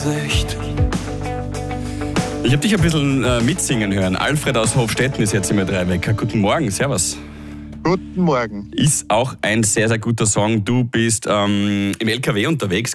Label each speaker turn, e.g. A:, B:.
A: Ansicht.
B: Ich habe dich ein bisschen mitsingen hören. Alfred aus Hofstetten ist jetzt im Ö3 Wecker. Guten Morgen, servus.
C: Guten Morgen.
B: Ist auch ein sehr, sehr guter Song. Du bist im LKW unterwegs.